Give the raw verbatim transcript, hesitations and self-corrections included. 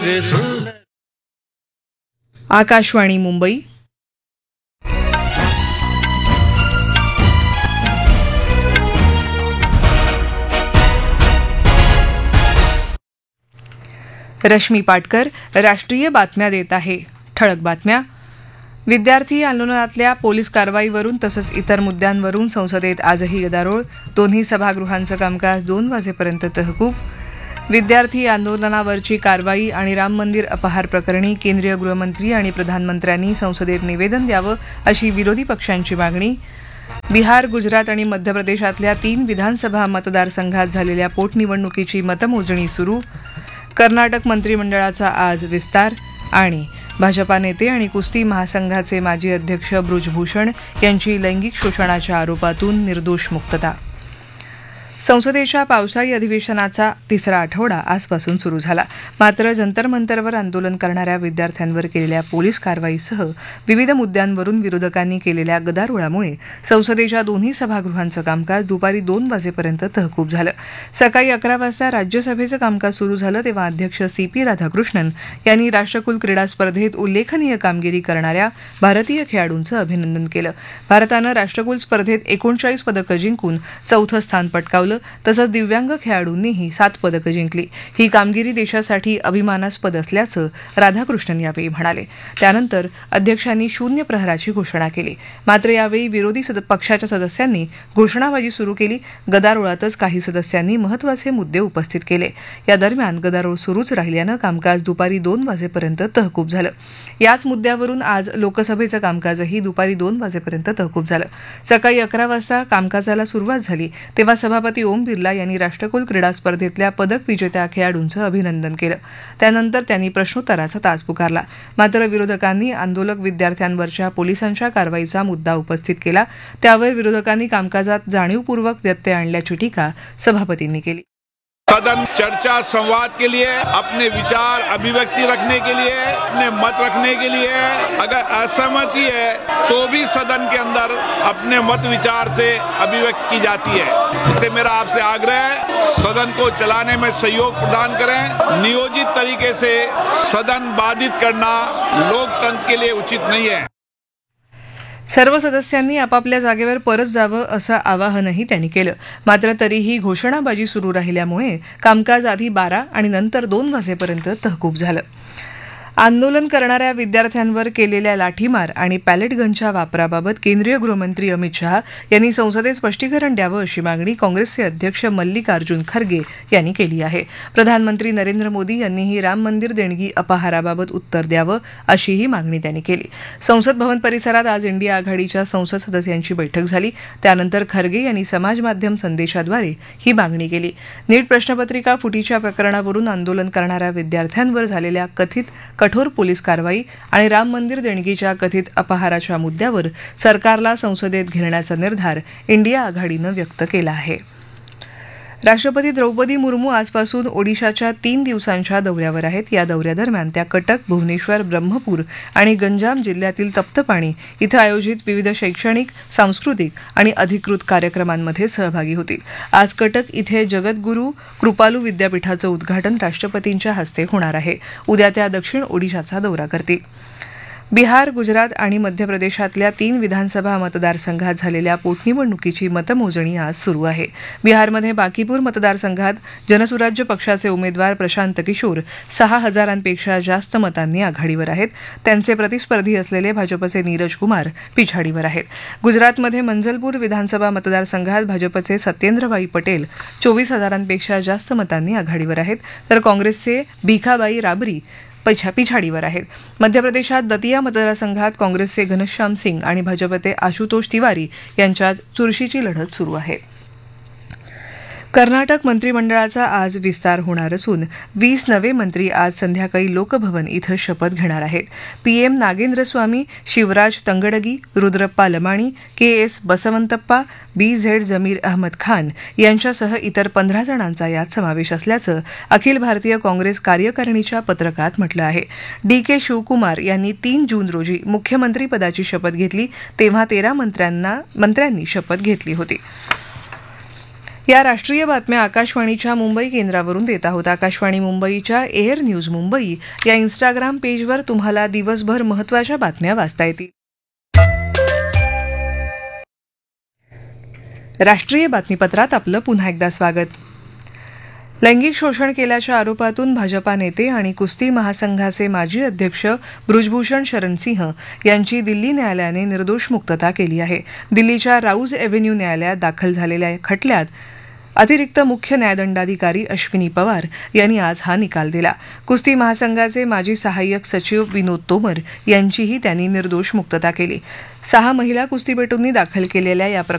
आकाशवाणी मुंबई. रश्मी पाटकर राष्ट्रीय बातम्या देत आहे. ठळक बातम्या. विद्यार्थी आंदोलनातल्या पोलीस कारवाईवरून तसंच इतर मुद्द्यांवरून संसदेत आजही गदारोळ. दोन्ही सभागृहांचं कामकाज दोन वाजेपर्यंत तहकूब. विद्यार्थी आंदोलनावरची कारवाई आणि राम मंदिर अपहार प्रकरणी केंद्रीय गृहमंत्री आणि प्रधानमंत्र्यांनी संसदेत निवेदन द्यावं अशी विरोधी पक्षांची मागणी. बिहार, गुजरात आणि मध्य प्रदेशातल्या तीन विधानसभा मतदारसंघात झालेल्या पोटनिवडणुकीची मतमोजणी सुरू. कर्नाटक मंत्रिमंडळाचा आज विस्तार. आणि भाजपा नेते आणि कुस्ती महासंघाचे माजी अध्यक्ष बृजभूषण यांची लैंगिक शोषणाच्या आरोपातून निर्दोष मुक्तता. संसदेच्या पावसाळी अधिवेशनाचा तिसरा आठवडा आजपासून सुरू झाला. मात्र जंतर मंतरवर आंदोलन करणाऱ्या विद्यार्थ्यांवर केलेल्या पोलीस कारवाईसह विविध मुद्द्यांवरून विरोधकांनी केलेल्या गदारोळामुळे संसदेच्या दोन्ही सभागृहांचं कामकाज दुपारी दोन वाजेपर्यंत तहकूब झालं. सकाळी अकरा वाजता राज्यसभेचं कामकाज सुरू झालं तेव्हा अध्यक्ष सी पी राधाकृष्णन यांनी राष्ट्रकुल क्रीडा स्पर्धेत उल्लेखनीय कामगिरी करणाऱ्या भारतीय खेळाडूंचं अभिनंदन केलं. भारतानं राष्ट्रकुल स्पर्धेत एकोणचाळीस पदकं जिंकून चौथं स्थान पटकावलं. तसंच दिव्यांग खेळाडूंनीही सात पदकं जिंकली. ही कामगिरी देशासाठी अभिमानास्पद असल्याचं राधाकृष्णन यावेळी म्हणाले. त्यानंतर अध्यक्षांनी शून्य प्रहराची घोषणा केली. मात्र यावेळी विरोधी पक्षाच्या सदस्यांनी घोषणाबाजी सुरू केली. गदारोळातच काही सदस्यांनी महत्वाचे मुद्दे उपस्थित केले. या दरम्यान गदारोळ सुरूच राहिल्यानं कामकाज दुपारी दोन वाजेपर्यंत तहकूब झालं. याच मुद्द्यावरून आज लोकसभेचं कामकाजही दुपारी दोन वाजेपर्यंत तहकूब झालं. सकाळी अकरा वाजता कामकाजाला सुरुवात झाली तेव्हा सभापती ओम बिर्ला यांनी राष्ट्रकुल क्रीडा स्पर्धेतल्या पदक विजेत्या खेळाडूंचं अभिनंदन केलं. त्यानंतर त्यांनी प्रश्नोत्तराचा तास पुकारला. मात्र विरोधकांनी आंदोलक विद्यार्थ्यांवरच्या पोलिसांच्या कारवाईचा मुद्दा उपस्थित केला. त्यावर विरोधकांनी कामकाजात जाणीवपूर्वक व्यत्यय आणल्याची टीका सभापतींनी केली. सदन चर्चा संवाद के लिए, अपने विचार अभिव्यक्ति रखने के लिए, अपने मत रखने के लिए, अगर असहमति है तो भी सदन के अंदर अपने मत विचार से अभिव्यक्त की जाती है. इसलिए मेरा आपसे आग्रह है सदन को चलाने में सहयोग प्रदान करें. नियोजित तरीके से सदन बाधित करना लोकतंत्र के लिए उचित नहीं है. सर्व सदस्यांनी आपापल्या जागेवर परत जावं असं आवाहनही त्यांनी केलं. मात्र तरीही घोषणाबाजी सुरू राहिल्यामुळे कामकाज आधी बारा आणि नंतर दोन वाजेपर्यंत तहकूब झालं. आंदोलन करणाऱ्या विद्यार्थ्यांवर केलेल्या लाठीमार आणि पॅलेट गनच्या वापराबाबत केंद्रीय गृहमंत्री अमित शहा यांनी संसदेत स्पष्टीकरण द्यावं अशी मागणी काँग्रेसचे अध्यक्ष मल्लिकार्जुन खरगे यांनी केली आहे. प्रधानमंत्री नरेंद्र मोदी यांनीही राम मंदिर देणगी अपहाराबाबत उत्तर द्यावं अशीही मागणी त्यांनी केली. संसद भवन परिसरात आज इंडिया आघाडीच्या संसद सदस्यांची बैठक झाली. त्यानंतर खरगे यांनी समाज माध्यम संदेशाद्वारे ही मागणी केली. नीट प्रश्नपत्रिका फुटीच्या प्रकरणावरून आंदोलन करणाऱ्या विद्यार्थ्यांवर झालेल्या कथित कठोर पोलीस कारवाई आणि राम मंदिर देणगीच्या कथित अपहाराच्या मुद्द्यावर सरकारला संसदेत घेण्याचा निर्धार इंडिया आघाडीनं व्यक्त केला आहे. राष्ट्रपती द्रौपदी मुर्मू आजपासून ओडिशाच्या तीन दिवसांच्या दौऱ्यावर आहेत. या दौऱ्यादरम्यान त्या कटक, भुवनेश्वर, ब्रह्मपूर आणि गंजाम जिल्ह्यातील तप्तपाणी इथं आयोजित विविध शैक्षणिक, सांस्कृतिक आणि अधिकृत कार्यक्रमांमध्ये सहभागी होतील. आज कटक इथे जगद्गुरू कृपालू विद्यापीठाचं उद्घाटन राष्ट्रपतींच्या हस्ते होणार आहे. उद्या त्या दक्षिण ओडिशाचा दौरा करतील. बिहार, गुजरात आणि मध्य प्रदेशातल्या तीन विधानसभा मतदारसंघात झालेल्या पोटनिवडणुकीची मतमोजणी आज सुरू आहे. बिहारमध्ये बाकीपूर मतदारसंघात जनसुराज्य पक्षाचे उमेदवार प्रशांत किशोर सहा हजारांपेक्षा जास्त मतांनी आघाडीवर आहेत. त्यांचे प्रतिस्पर्धी असलेले भाजपचे नीरज कुमार पिछाडीवर आहेत. गुजरातमध्ये मंझलपूर विधानसभा मतदारसंघात भाजपचे सत्येंद्रभाई पटेल चोवीस हजारांपेक्षा जास्त मतांनी आघाडीवर आहेत, तर काँग्रेसचे भिखाबाई राबरी पिछाडीवर आहेत. मध्य प्रदेशात दतिया मतदारसंघात काँग्रेसचे घनश्याम सिंग आणि भाजपचे आशुतोष तिवारी यांच्यात चुरशीची लढत सुरू आहे. कर्नाटक मंत्रिमंडळाचा आज विस्तार होणार असून वीस नवे मंत्री आज संध्याकाळी लोकभवन इथं शपथ घेणार आहेत. पीएम नागेंद्रस्वामी, शिवराज तंगडगी, रुद्रप्पा लमाणी, के एस बसवंतप्पा, बी झेड जमीर अहमद खान यांच्यासह इतर पंधरा जणांचा यात समावेश असल्याचं अखिल भारतीय काँग्रेस कार्यकारिणीच्या पत्रकात म्हटलं आहे. डी के शिवकुमार यांनी तीन जून रोजी मुख्यमंत्रीपदाची शपथ घेतली तेव्हा तेरा मंत्र्यांना मंत्र्यांनी शपथ घेतली होती. या राष्ट्रीय बातम्या आकाशवाणीच्या मुंबई केंद्रावरून देत आहोत. आकाशवाणी मुंबईच्या एअर न्यूज मुंबई या इन्स्टाग्राम पेजवर तुम्हाला दिवसभर महत्त्वाच्या बातम्या वाचता येतील. राष्ट्रीय बातमीपत्रात आपलं पुन्हा एकदा स्वागत. लैंगिक शोषण केल्याच्या आरोपातून भाजपा नेते आणि कुस्ती महासंघाचे माजी अध्यक्ष बृजभूषण शरण सिंह यांची दिल्ली न्यायालयाने निर्दोष मुक्तता केली आहे. दिल्लीच्या राऊज एव्हेन्यू न्यायालयात दाखल झालेल्या खटल्यात अतिरिक्त मुख्य न्यायदंडाधिकारी अश्विनी पवार यांनी आज हा निकाल दिला. कुस्ती महासंघाचे माजी सहाय्यक सचिव विनोद तोमर यांचीही त्यांनी निर्दोष मुक्तता केली. सहा महिला कुस्तीपटूंनी दाखल केलेल्या या